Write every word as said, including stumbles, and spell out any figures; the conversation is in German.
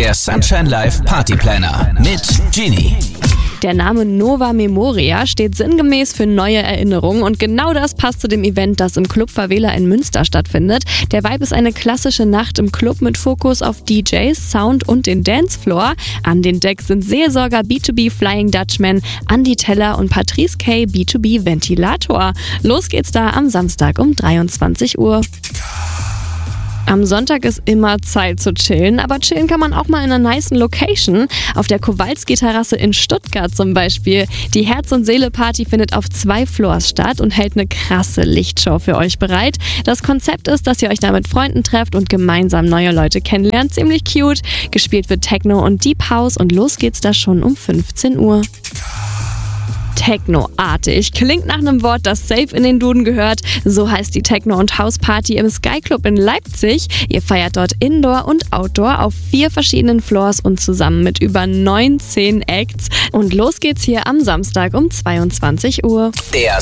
Der Sunshine Live Partyplanner mit Genie. Der Name Nova Memoria steht sinngemäß für neue Erinnerungen und genau das passt zu dem Event, das im Club Favela in Münster stattfindet. Der Vibe ist eine klassische Nacht im Club mit Fokus auf D Js, Sound und den Dancefloor. An den Decks sind Seelsorger B zwei B Flying Dutchman, Andy Teller und Patrice K B zwei B Ventilator. Los geht's da am Samstag um dreiundzwanzig Uhr. Am Sonntag ist immer Zeit zu chillen, aber chillen kann man auch mal in einer nicen Location. Auf der Kowalski-Terrasse in Stuttgart zum Beispiel. Die Herz- und Seele-Party findet auf zwei Floors statt und hält eine krasse Lichtshow für euch bereit. Das Konzept ist, dass ihr euch da mit Freunden trefft und gemeinsam neue Leute kennenlernt. Ziemlich cute. Gespielt wird Techno und Deep House und los geht's da schon um fünfzehn Uhr. Techno-artig. Klingt nach einem Wort, das safe in den Duden gehört. So heißt die Techno- und House-Party im Sky Club in Leipzig. Ihr feiert dort Indoor und Outdoor auf vier verschiedenen Floors und zusammen mit über neunzehn Acts. Und los geht's hier am Samstag um zweiundzwanzig Uhr. Der